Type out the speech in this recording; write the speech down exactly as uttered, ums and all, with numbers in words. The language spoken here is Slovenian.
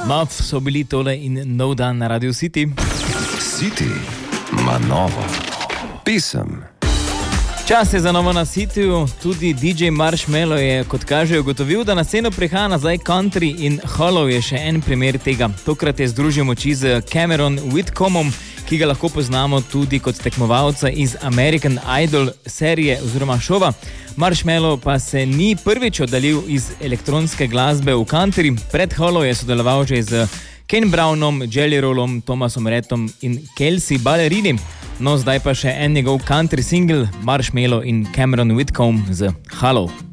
Muff so bili tole in nov dan na Radio City. City ima novo pesem. Čas je za novo na Cityju, tudi D J Marshmello je, kot kaže, ugotovil, da na sceno prihaja nazaj country in Hollow je še en primer tega. Tokrat je združil moči z Cameron Whitcomom, ki ga lahko poznamo tudi kot tekmovalca iz American Idol serije oziroma šova. Marshmello pa se ni prvič oddaljil iz elektronske glasbe v country. Pred Hollow je sodeloval že z Ken Brownom, Jelly Rollom, Thomasom Rhettom in Kelsey Ballerini. No, zdaj pa še en njegov country single, Marshmello in Cameron Whitcomb z Hollow.